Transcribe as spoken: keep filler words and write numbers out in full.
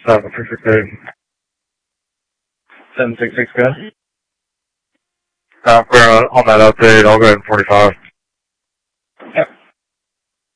seven three six eight. seven six six, good. Uh, we're on that update. I'll go ahead and forty-five.